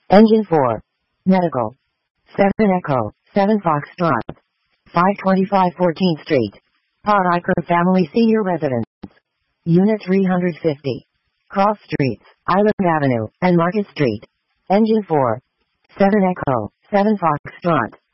Engine 4. Medical. 7 Echo, 7 Foxtrot. 525 14th Street. Parker Family Senior Residence. Unit 350. Cross Streets, Island Avenue, and Market Street. Engine 4. 7 Echo, 7 Foxtrot.